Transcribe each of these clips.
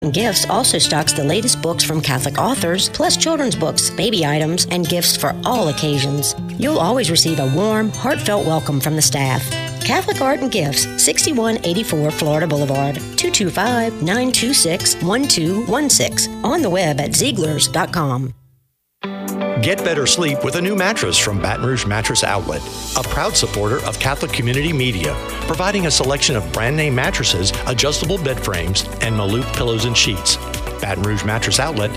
Gifts also stocks the latest books from Catholic authors, plus children's books, baby items, and gifts for all occasions. You'll always receive a warm, heartfelt welcome from the staff. Catholic Art and Gifts, 6184 Florida Boulevard, 225-926-1216. On the web at Zieglers.com. Get better sleep with a new mattress from Baton Rouge Mattress Outlet, a proud supporter of Catholic Community Media, providing a selection of brand name mattresses, adjustable bed frames, and Malouf pillows and sheets. Baton Rouge Mattress Outlet,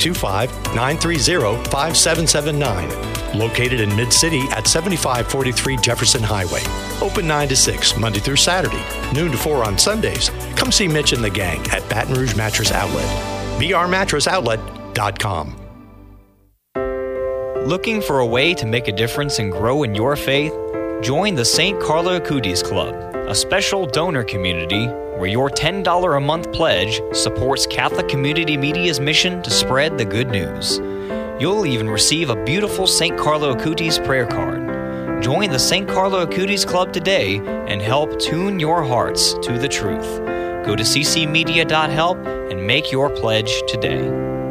225-930-5779. Located in Mid-City at 7543 Jefferson Highway. Open 9 to 6, Monday through Saturday, noon to 4 on Sundays. Come see Mitch and the gang at Baton Rouge Mattress Outlet. brmatressoutlet.com. Looking for a way to make a difference and grow in your faith? Join the St. Carlo Acutis Club, a special donor community where your $10 a month pledge supports Catholic Community Media's mission to spread the good news. You'll even receive a beautiful St. Carlo Acutis prayer card. Join the St. Carlo Acutis Club today and help tune your hearts to the truth. Go to ccmedia.help and make your pledge today.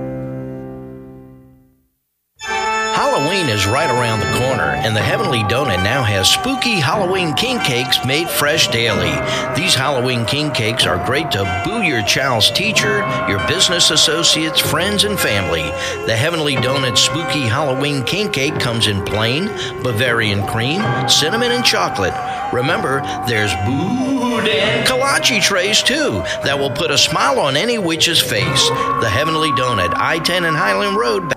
Halloween is right around the corner, and the Heavenly Donut now has spooky Halloween king cakes made fresh daily. These Halloween king cakes are great to boo your child's teacher, your business associates, friends, and family. The Heavenly Donut spooky Halloween king cake comes in plain, Bavarian cream, cinnamon, and chocolate. Remember, there's boudin kolache trays, too, that will put a smile on any witch's face. The Heavenly Donut, I-10 and Highland Road.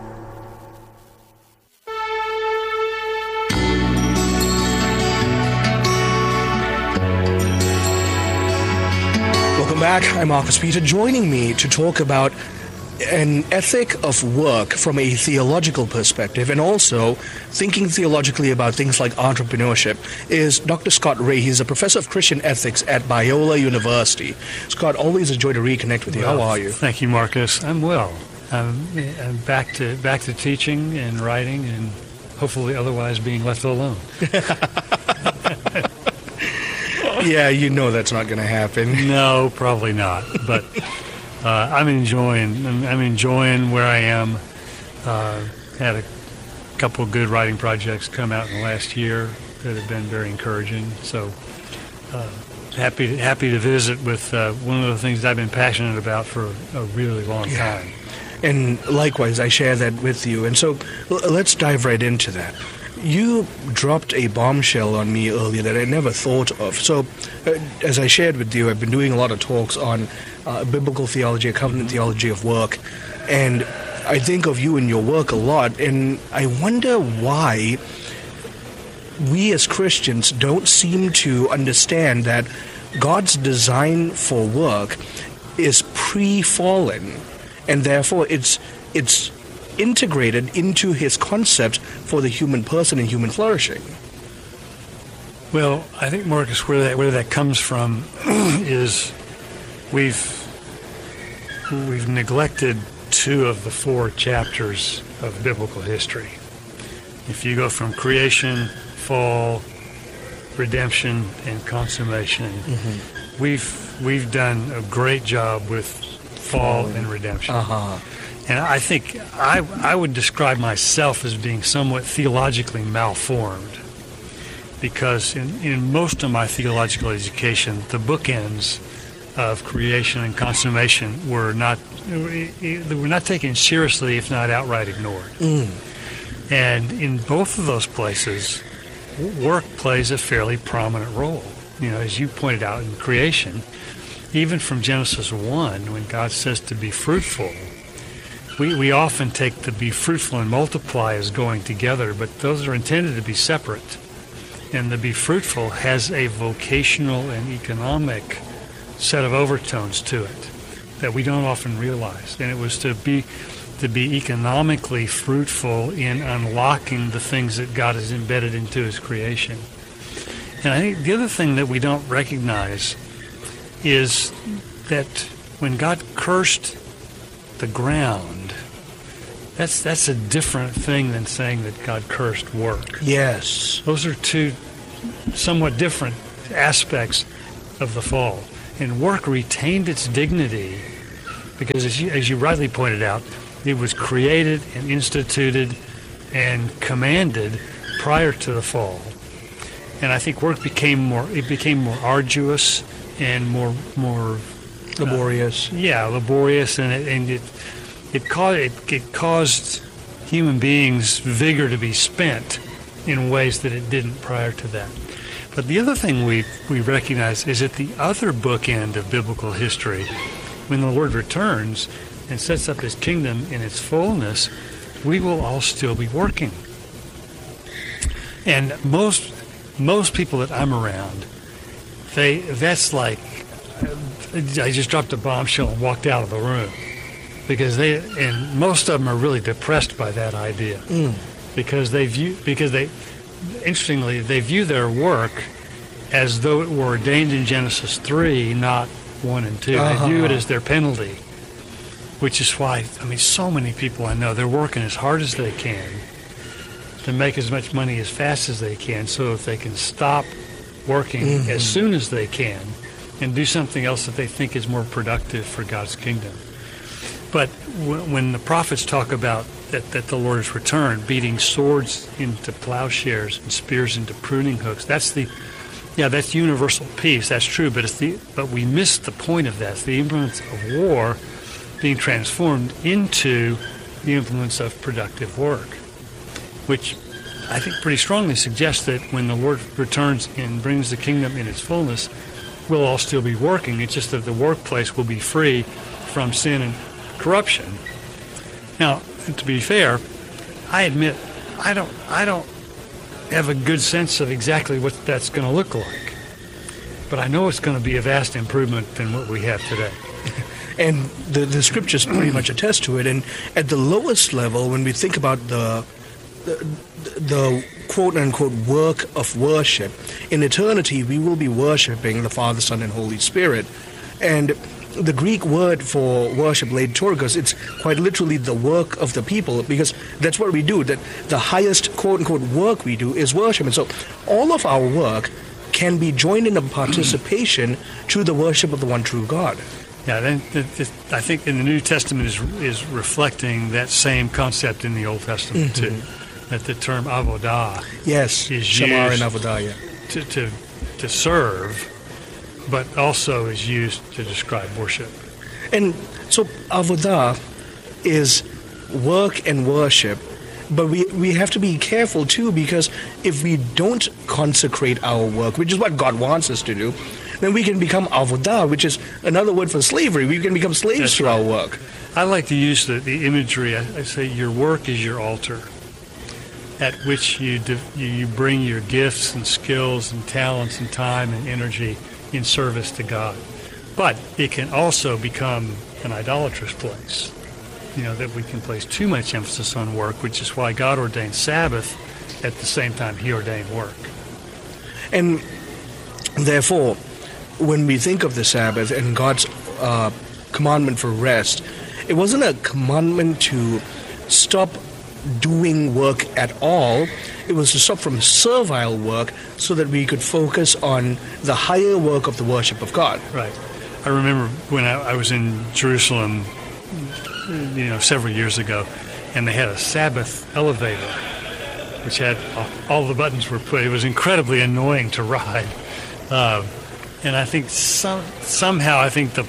Welcome back. I'm Marcus Peter. Joining me to talk about an ethic of work from a theological perspective and also thinking theologically about things like entrepreneurship is Dr. Scott Ray. He's a professor of Christian ethics at Biola University. Scott, always a joy to reconnect with you. How are you? Thank you, Marcus. I'm well. I'm back to teaching and writing and hopefully otherwise being left alone. Yeah, you know that's not going to happen. No, probably not. But I'm enjoying where I am. Had a couple of good writing projects come out in the last year that have been very encouraging. So happy to visit with one of the things that I've been passionate about for a really long time. And likewise, I share that with you. And so let's dive right into that. You dropped a bombshell on me earlier that I never thought of. So, as I shared with you, I've been doing a lot of talks on biblical theology, covenant theology of work, and I think of you and your work a lot, and I wonder why we as Christians don't seem to understand that God's design for work is pre-fallen, and therefore it's integrated into his concept for the human person and human flourishing. Well, I think, Marcus, where that comes from is we've neglected two of the four chapters of biblical history. If you go from creation, fall, redemption, and consummation, we've done a great job with fall and redemption. And I think I would describe myself as being somewhat theologically malformed because in most of my theological education, the bookends of creation and consummation were not taken seriously, if not outright ignored. And in both of those places, work plays a fairly prominent role. You know, as you pointed out in creation, even from Genesis 1, when God says to be fruitful, we often take the be fruitful and multiply as going together, but those are intended to be separate. And the be fruitful has a vocational and economic set of overtones to it that we don't often realize. And it was to be economically fruitful in unlocking the things that God has embedded into his creation. And I think the other thing that we don't recognize is that when God cursed the ground, that's a different thing than saying that God cursed work. Yes. Those are two somewhat different aspects of the fall. And work retained its dignity because as you rightly pointed out, it was created and instituted and commanded prior to the fall. And I think work became more arduous and more laborious. Laborious, and it caused human beings' vigor to be spent in ways that it didn't prior to that. But the other thing we recognize is at the other bookend of biblical history, when the Lord returns and sets up his kingdom in its fullness, we will all still be working. And most people that I'm around, that's like, I just dropped a bombshell and walked out of the room, because and most of them are really depressed by that idea, because they view their work as though it were ordained in Genesis 3, not 1 and 2. They view it as their penalty, which is why, so many people I know, they're working as hard as they can to make as much money as fast as they can, so if they can stop working as soon as they can and do something else that they think is more productive for God's kingdom. But when the prophets talk about that the Lord has returned, beating swords into plowshares and spears into pruning hooks, that's universal peace. That's true, but we miss the point of that. It's the influence of war being transformed into the influence of productive work, which I think pretty strongly suggests that when the Lord returns and brings the kingdom in its fullness, we'll all still be working. It's just that the workplace will be free from sin and corruption. Now, to be fair, I admit I don't have a good sense of exactly what that's going to look like, but I know it's going to be a vast improvement than what we have today. And the scriptures pretty much attest to it. And at the lowest level, when we think about the quote-unquote work of worship, in eternity we will be worshiping the Father, Son, and Holy Spirit. And the Greek word for worship, leiturgos, it's quite literally the work of the people, because that's what we do. That the highest quote-unquote work we do is worship. And so all of our work can be joined in a participation to the worship of the one true God. Yeah, I think in the New Testament is reflecting that same concept in the Old Testament too. That the term avodah is used and avodah, to serve, but also is used to describe worship. And so avodah is work and worship, but we have to be careful too, because if we don't consecrate our work, which is what God wants us to do, then we can become avodah, which is another word for slavery. We can become slaves to our work. I like to use the imagery. I say your work is your altar, at which you bring your gifts and skills and talents and time and energy in service to God. But it can also become an idolatrous place, that we can place too much emphasis on work, which is why God ordained Sabbath at the same time he ordained work. And therefore, when we think of the Sabbath and God's commandment for rest, it wasn't a commandment to stop doing work at all. It was to stop from servile work so that we could focus on the higher work of the worship of God. Right. I remember when I was in Jerusalem, several years ago, and they had a Sabbath elevator, which had all the buttons were put. It was incredibly annoying to ride. And I think somehow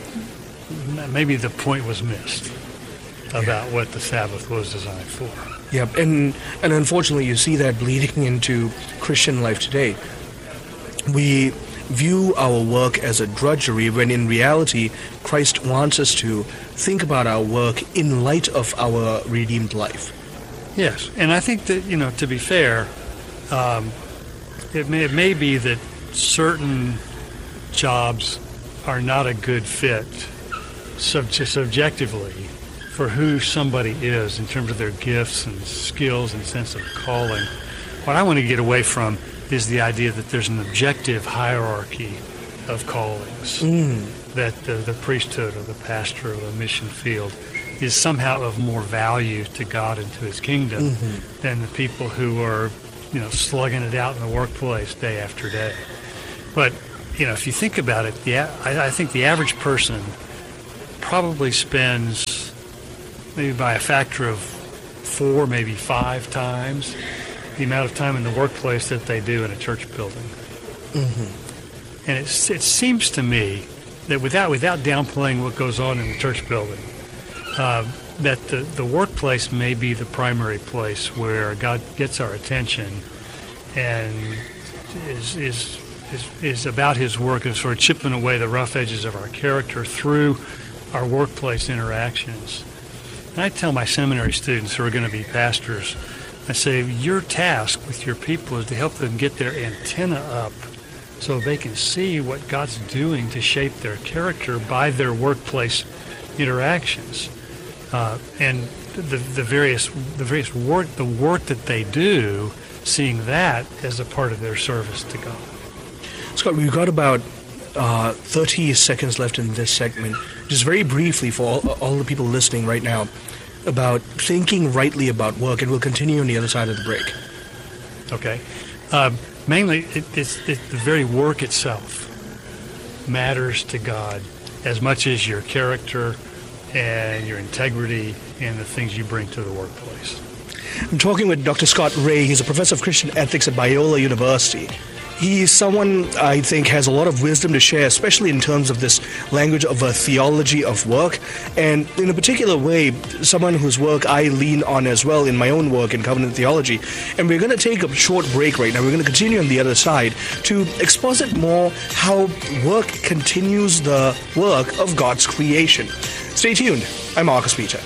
maybe the point was missed about what the Sabbath was designed for. Yep, and unfortunately you see that bleeding into Christian life today. We view our work as a drudgery, when in reality Christ wants us to think about our work in light of our redeemed life. Yes, and I think that, to be fair, it may be that certain jobs are not a good fit subjectively for who somebody is in terms of their gifts and skills and sense of calling. What I want to get away from is the idea that there's an objective hierarchy of callings, that the priesthood or the pastor or the mission field is somehow of more value to God and to his kingdom than the people who are, slugging it out in the workplace day after day. But, if you think about it, I think the average person probably spends maybe by a factor of 4, maybe 5 times the amount of time in the workplace that they do in a church building. Mm-hmm. And it seems to me that without downplaying what goes on in the church building, that the workplace may be the primary place where God gets our attention and is about his work of sort of chipping away the rough edges of our character through our workplace interactions. And I tell my seminary students who are going to be pastors, I say, your task with your people is to help them get their antenna up so they can see what God's doing to shape their character by their workplace interactions. And the various work that they do, seeing that as a part of their service to God. Scott, we've got about 30 seconds left in this segment. Just very briefly for all the people listening right now about thinking rightly about work, and we'll continue on the other side of the break. Okay. Mainly, it's the very work itself matters to God as much as your character and your integrity and the things you bring to the workplace. I'm talking with Dr. Scott Rae. He's a professor of Christian ethics at Biola University. He's someone I think has a lot of wisdom to share, especially in terms of this language of a theology of work, and in a particular way, someone whose work I lean on as well in my own work in covenant theology. And we're going to take a short break right now. We're going to continue on the other side to exposit more how work continues the work of God's creation. Stay tuned. I'm Marcus Peter.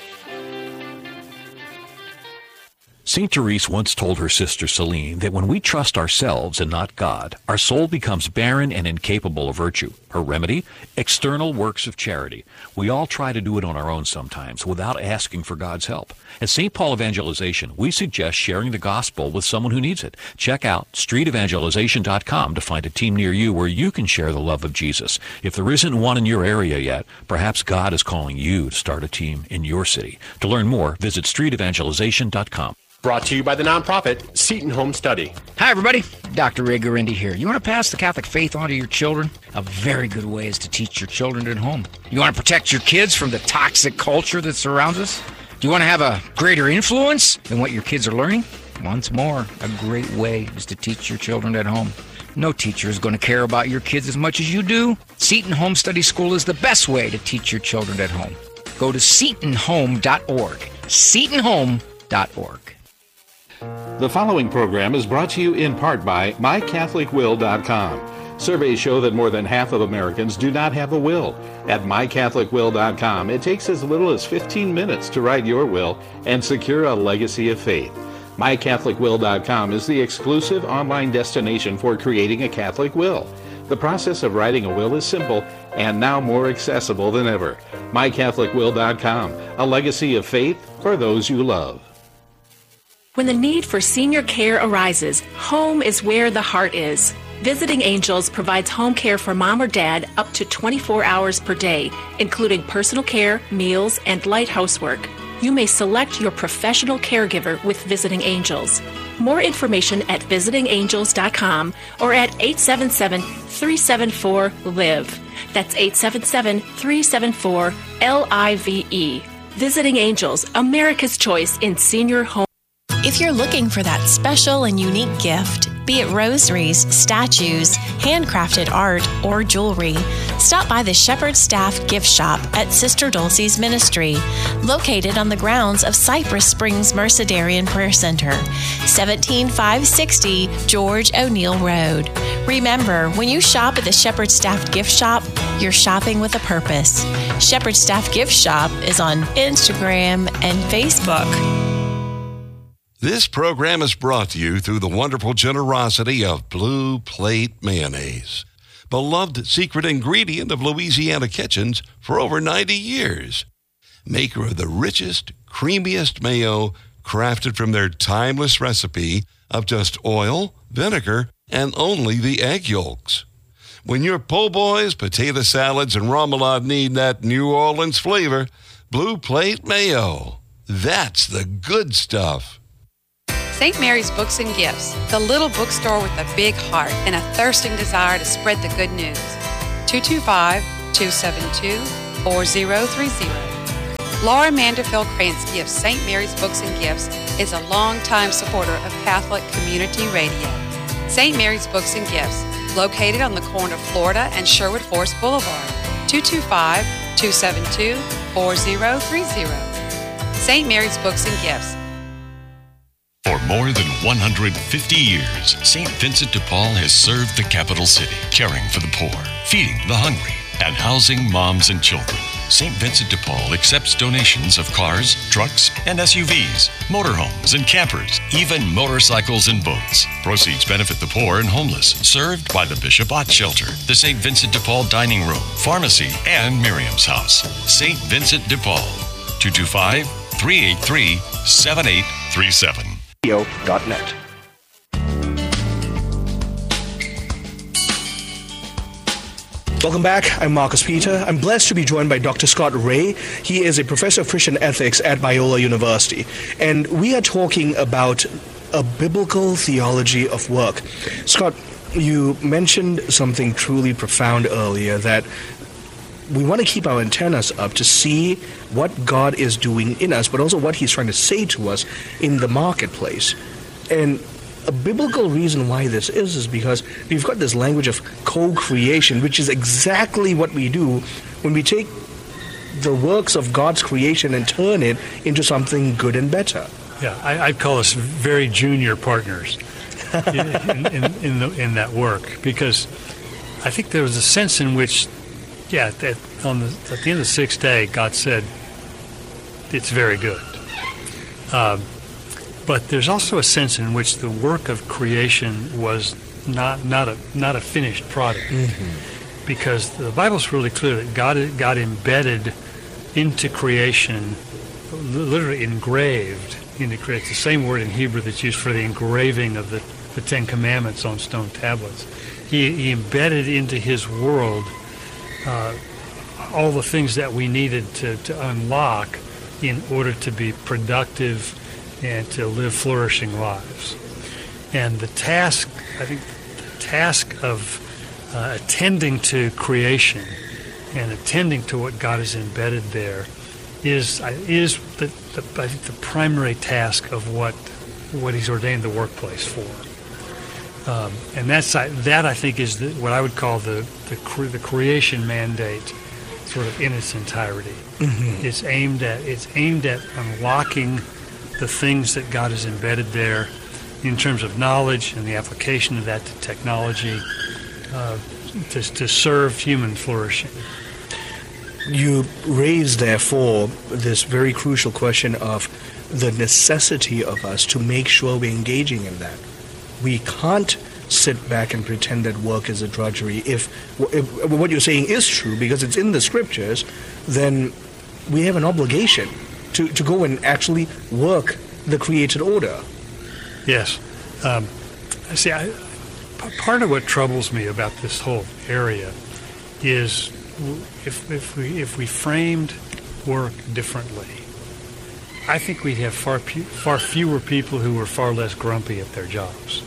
St. Therese once told her sister Celine that when we trust ourselves and not God, our soul becomes barren and incapable of virtue. Her remedy? External works of charity. We all try to do it on our own sometimes without asking for God's help. At St. Paul Evangelization, we suggest sharing the gospel with someone who needs it. Check out streetevangelization.com to find a team near you where you can share the love of Jesus. If there isn't one in your area yet, perhaps God is calling you to start a team in your city. To learn more, visit streetevangelization.com. Brought to you by the nonprofit Seton Home Study. Hi, everybody. Dr. Ray Guarendi here. You want to pass the Catholic faith on to your children? A very good way is to teach your children at home. You want to protect your kids from the toxic culture that surrounds us? Do you want to have a greater influence than what your kids are learning? Once more, a great way is to teach your children at home. No teacher is going to care about your kids as much as you do. Seton Home Study School is the best way to teach your children at home. Go to setonhome.org. setonhome.org. The following program is brought to you in part by MyCatholicWill.com. Surveys show that more than half of Americans do not have a will. At MyCatholicWill.com, it takes as little as 15 minutes to write your will and secure a legacy of faith. MyCatholicWill.com is the exclusive online destination for creating a Catholic will. The process of writing a will is simple and now more accessible than ever. MyCatholicWill.com, a legacy of faith for those you love. When the need for senior care arises, home is where the heart is. Visiting Angels provides home care for mom or dad up to 24 hours per day, including personal care, meals, and light housework. You may select your professional caregiver with Visiting Angels. More information at visitingangels.com or at 877-374-LIVE. That's 877-374-LIVE. Visiting Angels, America's choice in senior home. If you're looking for that special and unique gift, be it rosaries, statues, handcrafted art, or jewelry, stop by the Shepherd Staff Gift Shop at Sister Dulcie's Ministry, located on the grounds of Cypress Springs Mercedarian Prayer Center, 17560 George O'Neill Road. Remember, when you shop at the Shepherd Staff Gift Shop, you're shopping with a purpose. Shepherd Staff Gift Shop is on Instagram and Facebook. This program is brought to you through the wonderful generosity of Blue Plate Mayonnaise, beloved secret ingredient of Louisiana kitchens for over 90 years. Maker of the richest, creamiest mayo crafted from their timeless recipe of just oil, vinegar, and only the egg yolks. When your po' boys, potato salads, and remoulade need that New Orleans flavor, Blue Plate Mayo. That's the good stuff. St. Mary's Books and Gifts, the little bookstore with a big heart and a thirsting desire to spread the good news. 225-272 888-272-4030. Laura Manderfield Krantz Gifts, St. Mary's Books and Gifts, is a longtime supporter of Catholic Community Radio. St. Mary's Books and Gifts, located on the corner of Florida and Sherwood Forest Boulevard, 225-272-4030. St. Mary's Books and Gifts. For more than 150 years, St. Vincent de Paul has served the capital city, caring for the poor, feeding the hungry, and housing moms and children. St. Vincent de Paul accepts donations of cars, trucks, and SUVs, motorhomes and campers, even motorcycles and boats. Proceeds benefit the poor and homeless, served by the Bishop Ott Shelter, the St. Vincent de Paul Dining Room, Pharmacy, and Miriam's House. St. Vincent de Paul, 225-383-7837. Radio.net. Welcome back. I'm Marcus Peter. I'm blessed to be joined by Dr. Scott Rae. He is a professor of Christian ethics at Biola University. And we are talking about a biblical theology of work. Scott, you mentioned something truly profound earlier, that we want to keep our antennas up to see what God is doing in us, but also what He's trying to say to us in the marketplace. And a biblical reason why this is because we've got this language of co-creation, which is exactly what we do when we take the works of God's creation and turn it into something good and better. Yeah, I'd call us very junior partners in that work, because I think there was a sense in which, at the end of the sixth day, God said, it's very good. But there's also a sense in which the work of creation was not a finished product, because the Bible's really clear that God embedded into creation, literally engraved into creation. It's the same word in Hebrew that's used for the engraving of the Ten Commandments on stone tablets. He embedded into His world all the things that we needed to unlock in order to be productive and to live flourishing lives. And the task of attending to creation and attending to what God has embedded there is the primary task of what He's ordained the workplace for. And that I think is what I would call the creation mandate, sort of in its entirety. It's aimed at unlocking the things that God has embedded there in terms of knowledge and the application of that to technology to serve human flourishing. You raise, therefore, this very crucial question of the necessity of us to make sure we're engaging in that. We can't sit back and pretend that work is a drudgery. If what you're saying is true, because it's in the scriptures, then we have an obligation to go and actually work the created order. Yes. See, part of what troubles me about this whole area is if we framed work differently, I think we'd have far fewer people who were far less grumpy at their jobs.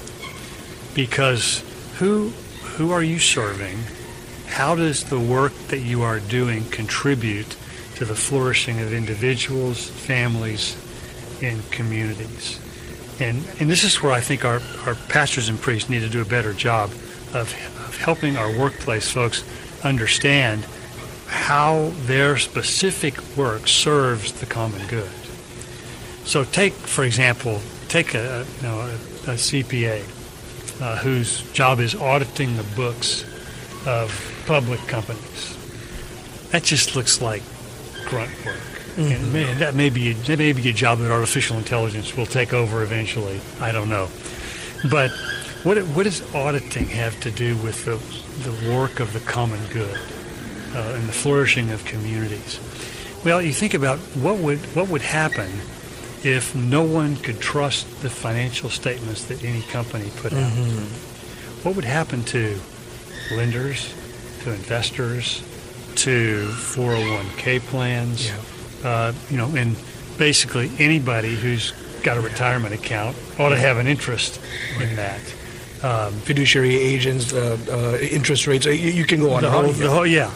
Because who are you serving? How does the work that you are doing contribute to the flourishing of individuals, families, and communities? And this is where I think our pastors and priests need to do a better job of helping our workplace folks understand how their specific work serves the common good. So for example, a CPA whose job is auditing the books of public companies. That just looks like grunt work. And that may be a job that artificial intelligence will take over eventually. I don't know. But what does auditing have to do with the work of the common good and the flourishing of communities? Well, you think about what would happen if no one could trust the financial statements that any company put out. What would happen to lenders, to investors, to 401k plans? And basically anybody who's got a retirement account ought to have an interest in that. Fiduciary agents, interest rates, you can go on.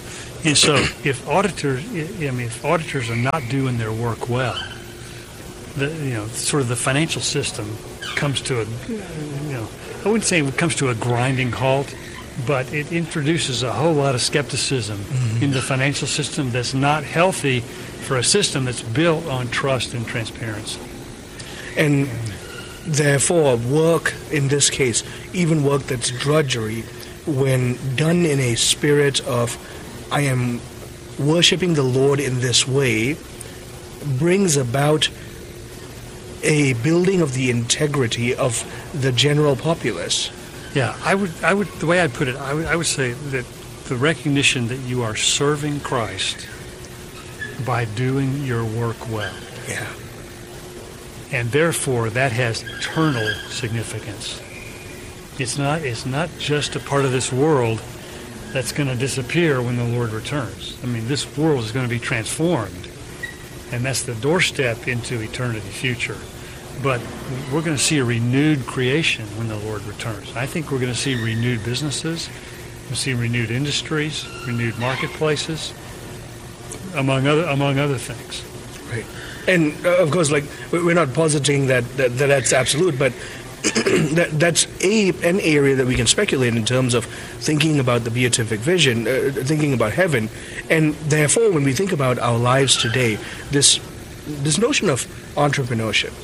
And so if auditors are not doing their work well, sort of the financial system comes to a, I wouldn't say it comes to a grinding halt, but it introduces a whole lot of skepticism in the financial system that's not healthy for a system that's built on trust and transparency. And therefore, work in this case, even work that's drudgery, when done in a spirit of, I am worshiping the Lord in this way, brings about a building of the integrity of the general populace. Yeah, I would. The way I'd put it, I would say that the recognition that you are serving Christ by doing your work well. Yeah. And therefore, that has eternal significance. It's not just a part of this world that's going to disappear when the Lord returns. I mean, this world is going to be transformed, and that's the doorstep into eternity future. But we're going to see a renewed creation when the Lord returns. I think we're going to see renewed businesses, we'll see renewed industries, renewed marketplaces, among other things. Right. And of course, like, we're not positing that's absolute, but that's an area that we can speculate in terms of thinking about the beatific vision, thinking about heaven. And therefore, when we think about our lives today, this notion of entrepreneurship,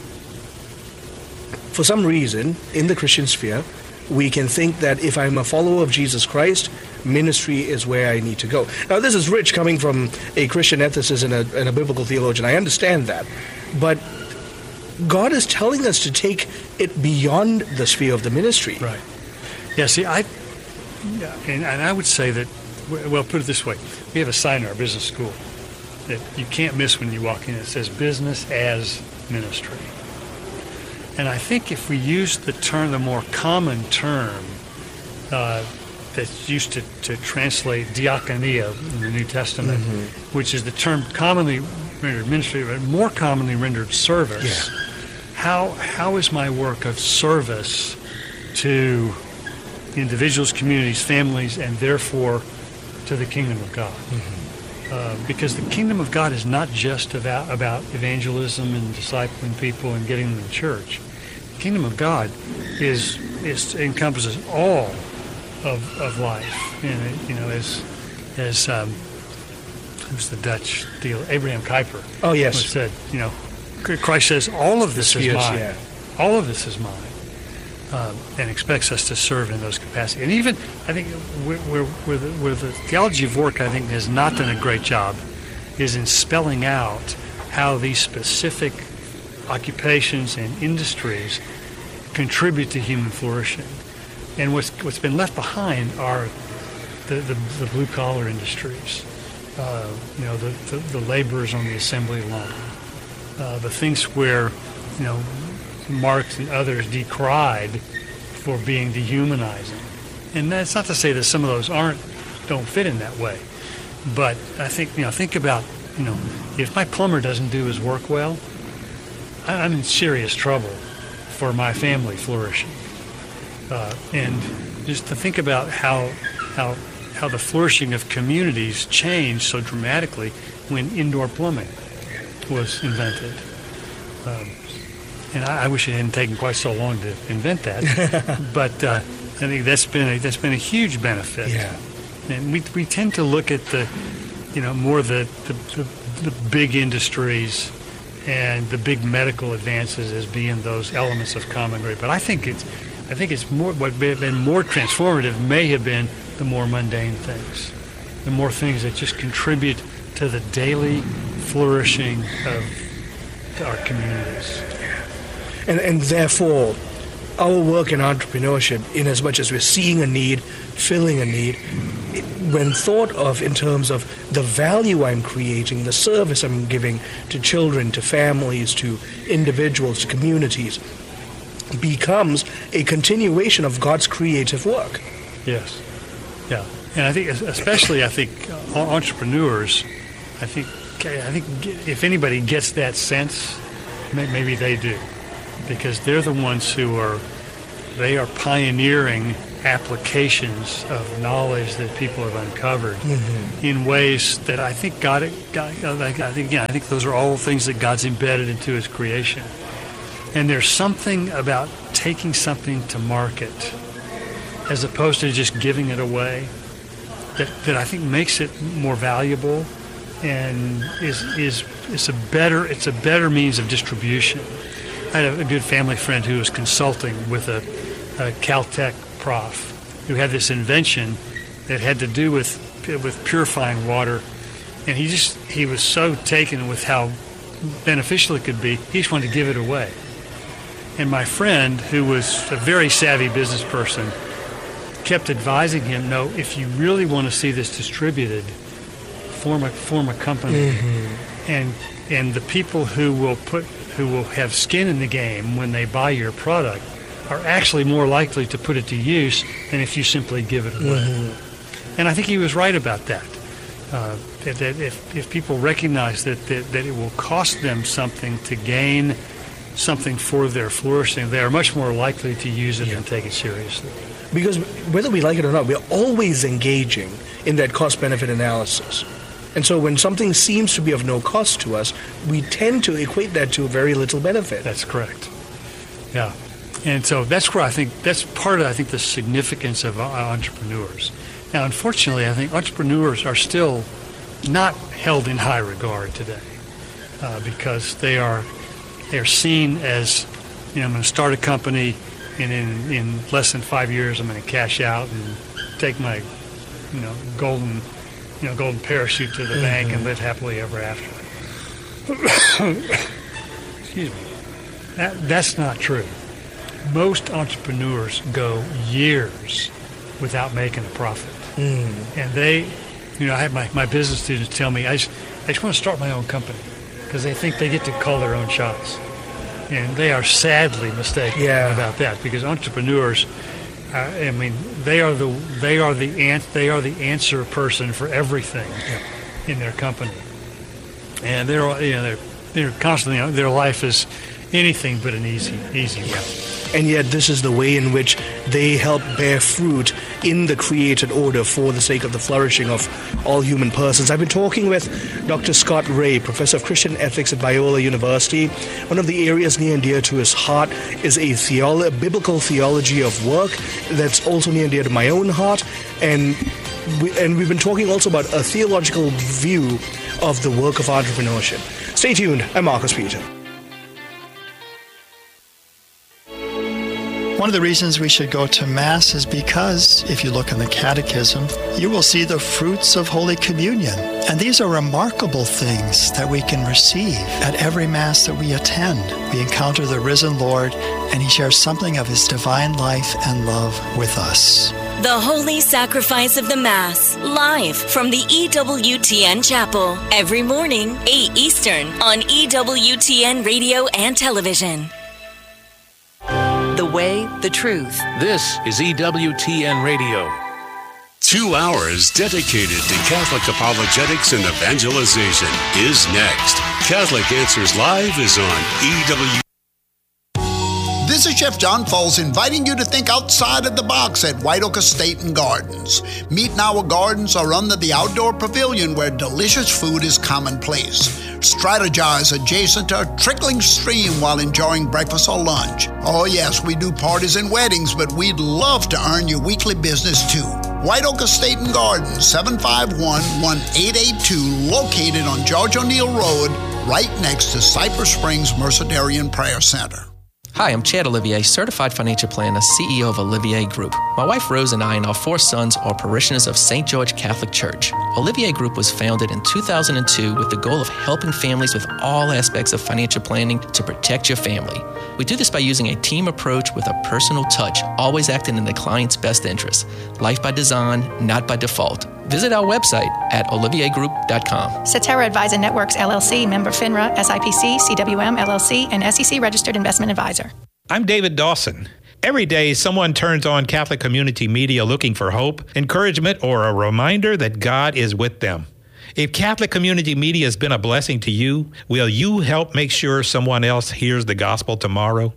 for some reason, in the Christian sphere, we can think that if I'm a follower of Jesus Christ, ministry is where I need to go. Now, this is rich coming from a Christian ethicist and a biblical theologian. I understand that. But God is telling us to take it beyond the sphere of the ministry. Right. Yeah, see, and I would say that, well, put it this way. We have a sign in our business school that you can't miss when you walk in. It says business as ministry. And I think if we use the more common term that's used to translate diakonia in the New Testament, which is the term commonly rendered ministry, but more commonly rendered service. Yeah. How is my work of service to individuals, communities, families, and therefore to the kingdom of God? Because the kingdom of God is not just about evangelism and discipling people and getting them to church. The kingdom of God encompasses all of life. And as who's the Dutch deal? Abraham Kuyper. Oh yes, said Christ says all of this is mine. Yeah. All of this is mine, and expects us to serve in those capacities. And even I think where the theology of work, I think, has not done a great job, is in spelling out how these specific occupations and industries contribute to human flourishing. And what's been left behind are the blue collar industries, the laborers on the assembly line, the things where Marx and others decried for being dehumanizing. And that's not to say that some of those don't fit in that way, but I think think about if my plumber doesn't do his work well, I'm in serious trouble for my family flourishing. And just to think about how the flourishing of communities changed so dramatically when indoor plumbing was invented. And I wish it hadn't taken quite so long to invent that. But I think that's been a huge benefit. Yeah. And we tend to look at the more the big industries and the big medical advances as being those elements of common great. But I think it's more, what may have been more transformative may have been the more mundane things, the more things that just contribute to the daily flourishing of our communities. And therefore, our work in entrepreneurship, in as much as we're seeing a need, filling a need, when thought of in terms of the value I'm creating, the service I'm giving to children, to families, to individuals, to communities, becomes a continuation of God's creative work. Yes. Yeah. And I think, especially, entrepreneurs, I think if anybody gets that sense, maybe they do, because they're the ones who are pioneering applications of knowledge that people have uncovered in ways that I think I think those are all things that God's embedded into His creation. And there's something about taking something to market as opposed to just giving it away that I think makes it more valuable and it's a better means of distribution. I had a good family friend who was consulting with a Caltech prof who had this invention that had to do with purifying water, and he was so taken with how beneficial it could be, he just wanted to give it away. And my friend, who was a very savvy business person, kept advising him, no, if you really want to see this distributed, form a company, and the people who will have skin in the game when they buy your product are actually more likely to put it to use than if you simply give it away. And I think he was right about that. That if people recognize that it will cost them something to gain something for their flourishing, they are much more likely to use it and take it seriously. Because whether we like it or not, we're always engaging in that cost-benefit analysis. And so when something seems to be of no cost to us, we tend to equate that to very little benefit. That's correct. Yeah. And so that's where I think, that's part of, the significance of entrepreneurs. Now, unfortunately, I think entrepreneurs are still not held in high regard today because they are seen as, I'm going to start a company, and in less than 5 years, I'm going to cash out and take my, golden parachute to the bank and live happily ever after. Excuse me. That's not true. Most entrepreneurs go years without making a profit. And they, I have my business students tell me, I just want to start my own company because they think they get to call their own shots. And they are sadly mistaken about that because entrepreneurs, they are the answer person for everything in their company, and they're constantly, their life is anything but an easy route. And yet this is the way in which they help bear fruit in the created order for the sake of the flourishing of all human persons. I've been talking with Dr. Scott Rae, Professor of Christian Ethics at Biola University. One of the areas near and dear to his heart is a biblical theology of work that's also near and dear to my own heart. And we've been talking also about a theological view of the work of entrepreneurship. Stay tuned. I'm Marcus Peter. One of the reasons we should go to Mass is because, if you look in the Catechism, you will see the fruits of Holy Communion. And these are remarkable things that we can receive at every Mass that we attend. We encounter the risen Lord, and He shares something of His divine life and love with us. The Holy Sacrifice of the Mass, live from the EWTN Chapel, every morning, 8 Eastern, on EWTN Radio and Television. The way, the truth. This is EWTN Radio. 2 hours dedicated to Catholic apologetics and evangelization is next. Catholic Answers Live is on EWTN. This is Chef John Foles inviting you to think outside of the box at White Oak Estate and Gardens. Meet and Our Gardens are under the outdoor pavilion where delicious food is commonplace. Strategize adjacent to a trickling stream while enjoying breakfast or lunch. Oh yes, we do parties and weddings, but we'd love to earn your weekly business too. White Oak Estate and Gardens, 751-1882, located on George O'Neill Road, right next to Cypress Springs Mercedarian Prayer Center. Hi, I'm Chad Olivier, certified financial planner, CEO of Olivier Group. My wife Rose and I and our 4 sons are parishioners of St. George Catholic Church. Olivier Group was founded in 2002 with the goal of helping families with all aspects of financial planning to protect your family. We do this by using a team approach with a personal touch, always acting in the client's best interest. Life by design, not by default. Visit our website at oliviergroup.com. Cetera Advisor Networks, LLC, member FINRA, SIPC, CWM, LLC, and SEC registered investment advisor. I'm David Dawson. Every day, someone turns on Catholic Community Media looking for hope, encouragement, or a reminder that God is with them. If Catholic Community Media has been a blessing to you, will you help make sure someone else hears the gospel tomorrow?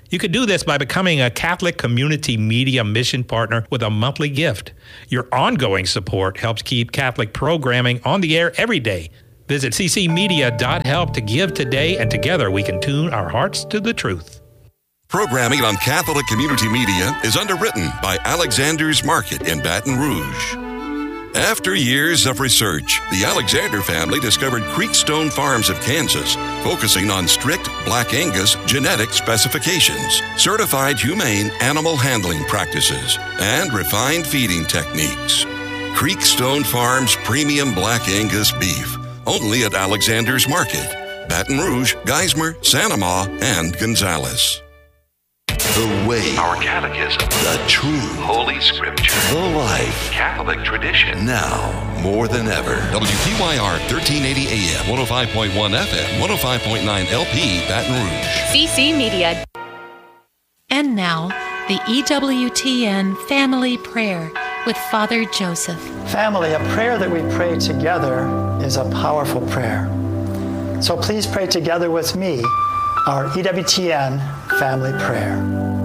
You could do this by becoming a Catholic Community Media Mission Partner with a monthly gift. Your ongoing support helps keep Catholic programming on the air every day. Visit ccmedia.help to give today, and together we can tune our hearts to the truth. Programming on Catholic Community Media is underwritten by Alexander's Market in Baton Rouge. After years of research, the Alexander family discovered Creekstone Farms of Kansas, focusing on strict Black Angus genetic specifications, certified humane animal handling practices, and refined feeding techniques. Creekstone Farms Premium Black Angus Beef, only at Alexander's Market, Baton Rouge, Geismar, Santa Ma, and Gonzales. The way, our catechism, the truth, Holy Scripture, the life, Catholic tradition. Now more than ever. WTYR 1380 AM, 105.1 FM, 105.9 LP, Baton Rouge. CC Media. And now, the EWTN Family Prayer with Father Joseph. Family, a prayer that we pray together is a powerful prayer. So please pray together with me our EWTN Family Prayer.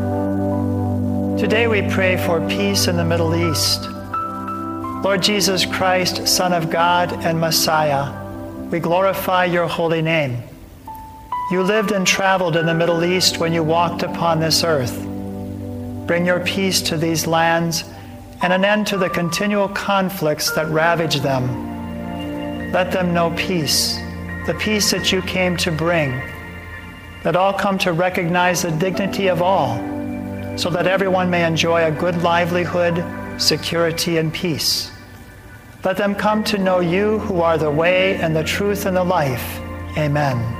Today we pray for peace in the Middle East. Lord Jesus Christ, Son of God and Messiah, we glorify your holy name. You lived and traveled in the Middle East when you walked upon this earth. Bring your peace to these lands and an end to the continual conflicts that ravage them. Let them know peace, the peace that you came to bring. Let all come to recognize the dignity of all, so that everyone may enjoy a good livelihood, security, and peace. Let them come to know you, who are the way and the truth and the life. Amen.